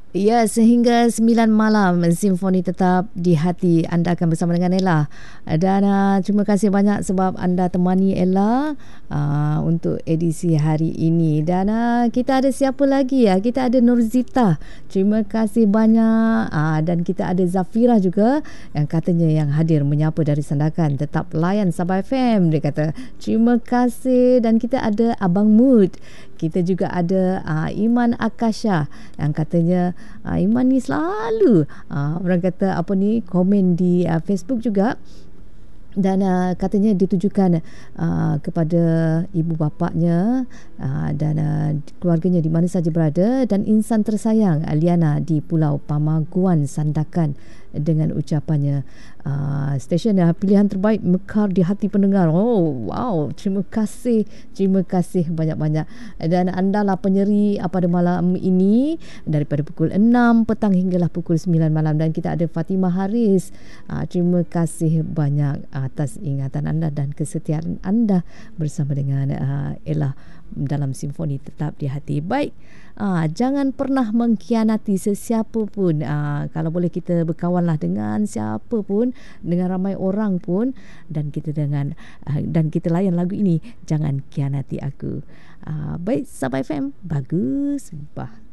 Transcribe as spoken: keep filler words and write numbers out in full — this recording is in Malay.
Ya, sehingga sembilan malam Simfoni Tetap di Hati anda akan bersama dengan Ella. Dan uh, terima kasih banyak sebab anda temani Ella uh, untuk edisi hari ini. Dan uh, kita ada siapa lagi ya? Kita ada Nurzita. Terima kasih banyak. Uh, dan kita ada Zafira juga yang katanya yang hadir menyapa dari Sandakan. Tetap layan Sabah F M. Dia kata terima kasih. Dan kita ada Abang Mood. Kita juga ada uh, Iman Akasha yang katanya uh, Iman ni selalu uh, orang kata apa ni komen di uh, Facebook juga. Dan uh, katanya ditujukan uh, kepada ibu bapaknya uh, dan uh, keluarganya di mana saja berada, dan insan tersayang Liana di Pulau Pamaguan Sandakan, dengan ucapannya uh, stesen uh, pilihan terbaik mekar di hati pendengar. Oh wow, terima kasih, terima kasih banyak-banyak. Dan andalah penyeri uh, pada malam ini daripada pukul enam petang hinggalah pukul sembilan malam. Dan kita ada Fatimah Haris. uh, terima kasih banyak atas ingatan anda dan kesetiaan anda bersama dengan uh, Ella dalam Simfoni Tetap di Hati. Baik, uh, jangan pernah mengkhianati sesiapa pun. Uh, kalau boleh kita berkawanlah dengan siapa pun, dengan ramai orang pun, dan kita dengan uh, dan kita layan lagu ini, Jangan Khianati Aku. Uh, baik, Sabah F M, bagus. Bah.